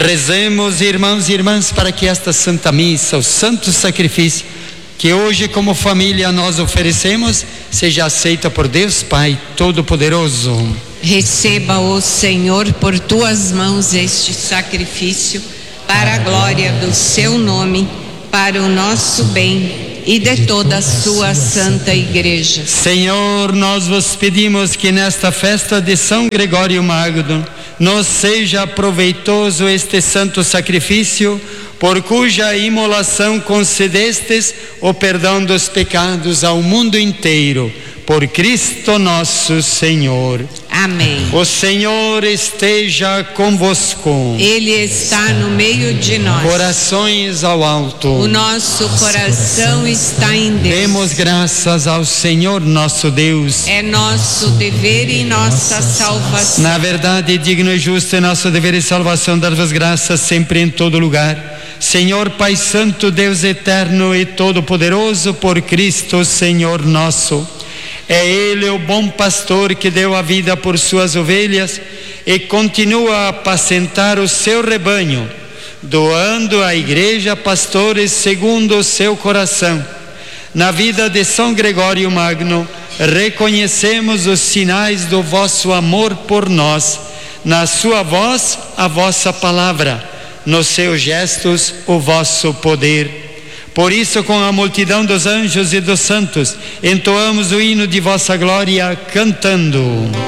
Rezemos, irmãos e irmãs, para que esta Santa Missa, o Santo Sacrifício, que hoje como família nós oferecemos, seja aceita por Deus Pai Todo-Poderoso. Receba, ó Senhor, por tuas mãos este sacrifício, para a glória do seu nome, para o nosso bem e de toda a sua santa Igreja. Senhor, nós vos pedimos que nesta festa de São Gregório Magno nos seja proveitoso este santo sacrifício, por cuja imolação concedestes o perdão dos pecados ao mundo inteiro. Por Cristo nosso Senhor. Amém. O Senhor esteja convosco. Ele está no meio de nós. Corações ao alto. O nosso coração está em Deus. Demos graças ao Senhor nosso Deus. É nosso dever e nossa salvação. Na verdade, digno e justo é nosso dever e salvação dar-vos graças sempre em todo lugar. Senhor Pai Santo, Deus eterno e todo-poderoso, por Cristo Senhor nosso. É Ele o bom pastor que deu a vida por suas ovelhas e continua a apacentar o seu rebanho, doando à Igreja pastores segundo o seu coração. Na vida de São Gregório Magno, reconhecemos os sinais do vosso amor por nós, na sua voz, a vossa palavra, nos seus gestos, o vosso poder. Por isso, com a multidão dos anjos e dos santos, entoamos o hino de vossa glória, cantando.